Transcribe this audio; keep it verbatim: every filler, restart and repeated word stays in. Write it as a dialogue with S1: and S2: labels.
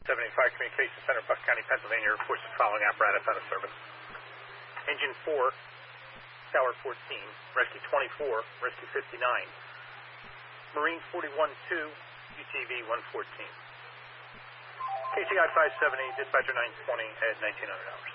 S1: seventy-five Communications Center, Buck County, Pennsylvania, reports the following apparatus out of service. Engine four, Tower fourteen, Rescue twenty-four, Rescue fifty-nine, Marine forty-one two, U T V one fourteen. K C I five seventy, dispatcher nine twenty at nineteen hundred hours.